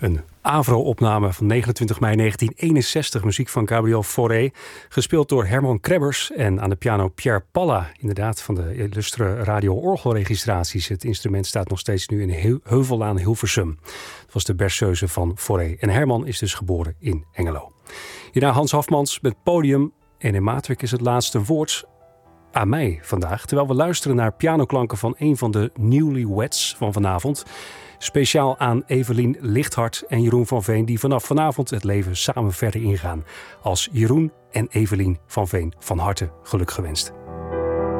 Een Avro-opname van 29 mei 1961, muziek van Gabriel Fauré, gespeeld door Herman Krebbers en aan de piano Pierre Palla, inderdaad van de illustre radio-orgelregistraties. Het instrument staat nog steeds nu in Heuvellaan Hilversum. Dat was de berceuse van Fauré. En Herman is dus geboren in Engelo. Hierna Hans Hafmans met Podium en in Maatwerk is het laatste woord aan mij vandaag, terwijl we luisteren naar pianoklanken van een van de newlyweds van vanavond. Speciaal aan Evelien Lichthart en Jeroen van Veen, die vanaf vanavond het leven samen verder ingaan. Als Jeroen en Evelien van Veen, van harte geluk gewenst.